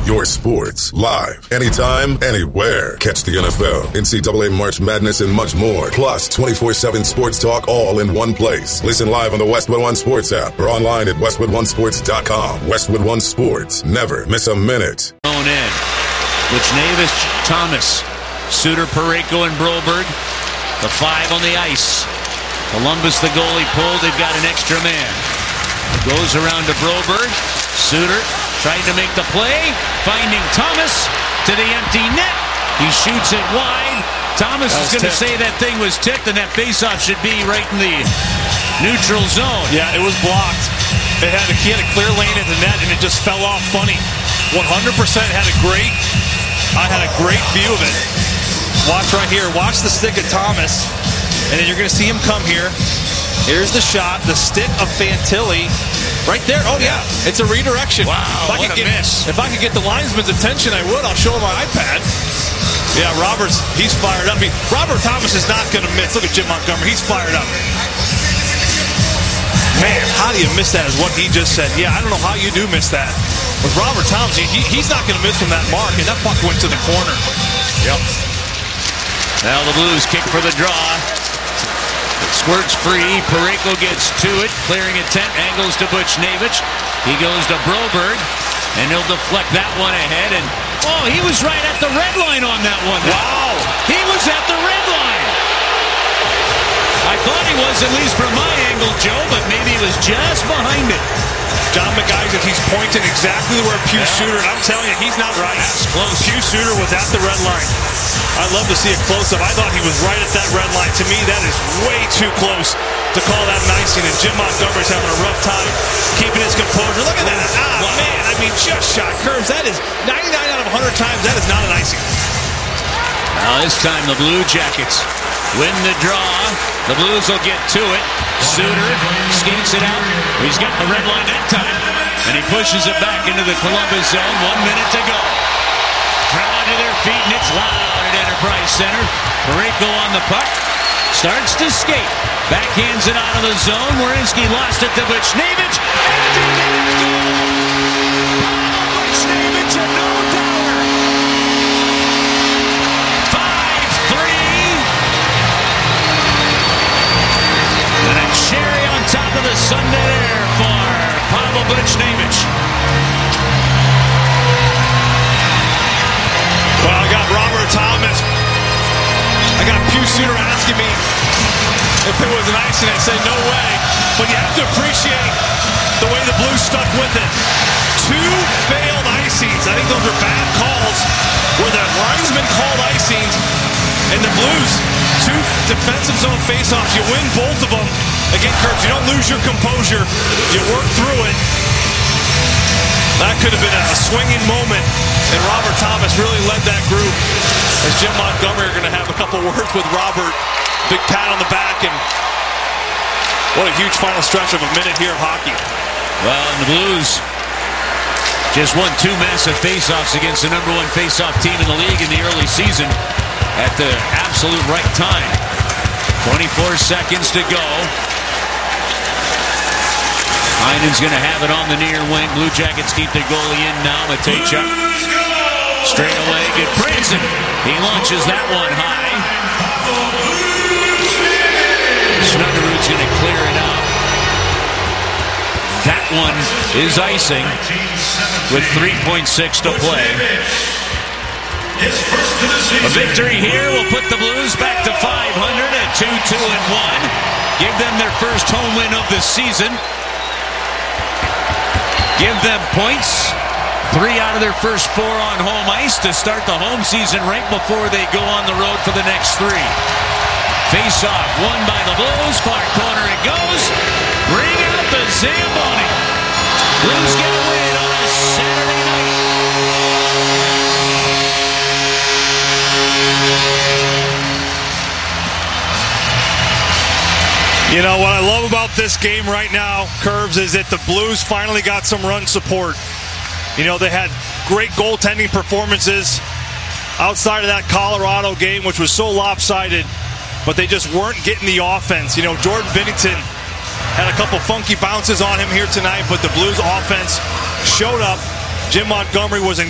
your sports, live, anytime, anywhere. Catch the NFL, NCAA March Madness, and much more. Plus 24/7 sports talk all in one place. Listen live on the Westwood One Sports app or online at westwoodonesports.com. Westwood One Sports. Never miss a minute. In. Buchnevich, Thomas, Suter, Parayko, and Broberg. The 5 on the ice. Columbus, the goalie, pulled. They've got an extra man. Goes around to Broberg. Suter trying to make the play. Finding Thomas to the empty net. He shoots it wide. Thomas is going to say that thing was tipped, and that faceoff should be right in the neutral zone. Yeah, it was blocked. He had a clear lane in the net, and it just fell off funny. 100% I had a great view of it. Watch right here. Watch the stick of Thomas, and then you're going to see him come here. Here's the shot. The stick of Fantilli. Right there. Oh, yeah. It's a redirection. Wow, what a miss. If I could get the linesman's attention, I would. I'll show him my iPad. Yeah, Roberts, he's fired up. Robert Thomas is not going to miss. Look at Jim Montgomery. He's fired up. Man, how do you miss that is what he just said. Yeah, I don't know how you do miss that. With Robert Thomas, he's not going to miss from that mark, and that puck went to the corner. Yep. Now the Blues kick for the draw. It squirts free. Parayko gets to it, clearing a tent, angles to Buchnevich. He goes to Broberg, and he'll deflect that one ahead. And he was right at the red line on that one. Wow. He was at the red line. I thought he was, at least from my angle, Joe, but maybe he was just behind it. John McIsaac, he's pointing exactly where Pius Suter, and I'm telling you, he's not right. That's close. Pius Suter was at the red line. I'd love to see a close-up. I thought he was right at that red line. To me, that is way too close to call that an icing, and Jim Montgomery's having a rough time keeping his composure. Look at that. Man, I mean, just shot curves. That is 99 out of 100 times, that is not an icing. Now this time the Blue Jackets win the draw. The Blues will get to it. Suter skates it out. He's got the red line that time. And he pushes it back into the Columbus zone. 1 minute to go. Crowd to their feet, and it's loud at Enterprise Center. Parayko on the puck. Starts to skate. Backhands it out of the zone. Werenski lost it to Buchnevich. Buchnevich at no power. 5-3. And a cherry on top of the Sunday there for Pavel Buchnevich. Well, I got Robert Thomas. I got Pius Suter asking me if it was an icing. I said no way. But you have to appreciate the way the Blues stuck with it. 2 failed icings. I think those were bad calls where the linesman called icings. And the Blues, 2 defensive zone faceoffs. You win both of them. Again, Curbs, you don't lose your composure. You work through it. That could have been a swinging moment. And Robert Thomas really led that group. As Jim Montgomery are going to have a couple words with Robert. Big pat on the back, and what a huge final stretch of a minute here of hockey. Well, and the Blues just won 2 massive faceoffs against the number 1 faceoff team in the league in the early season at the absolute right time. 24 seconds to go. Heinen's going to have it on the near wing. Blue Jackets keep the goalie in now. Matejchuk straight away. Good Branson. He launches that one high. Snuggerud's going to clear it out. That one is icing with 3.6 to play. A victory here will put the Blues back to 500 at 2-2-1. Give them their first home win of the season. Give them points. 3 out of their first 4 on home ice to start the home season right before they go on the road for the next 3. Face-off won by the Blues. Far corner it goes. Bring out the Zamboni. Blues get a win on a Saturday night. You know, what I love about this game right now, Curbs, is that the Blues finally got some run support. You know, they had great goaltending performances outside of that Colorado game, which was so lopsided, but they just weren't getting the offense. You know, Jordan Binnington had a couple funky bounces on him here tonight, but the Blues offense showed up. Jim Montgomery was in